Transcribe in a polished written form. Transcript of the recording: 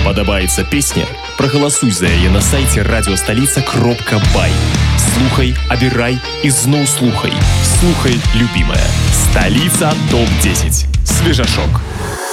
Падабаецца песня? Прагаласуй за яе на сайце радиостолица.бай. Слухай, абірай і зноў слухай. Слухай, любимая. Столица ТОП-10. Свежашок.